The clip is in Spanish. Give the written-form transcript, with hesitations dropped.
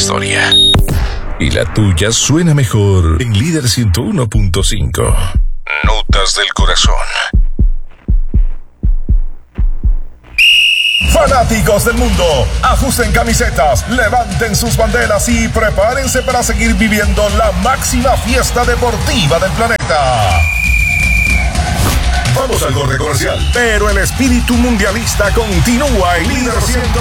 historia. Y la tuya suena mejor en Líder 101.5. Notas del corazón. Fanáticos del mundo, ajusten camisetas, levanten sus banderas y prepárense para seguir viviendo la máxima fiesta deportiva del planeta. Vamos al corte comercial, pero el espíritu mundialista continúa en Líder 101.5.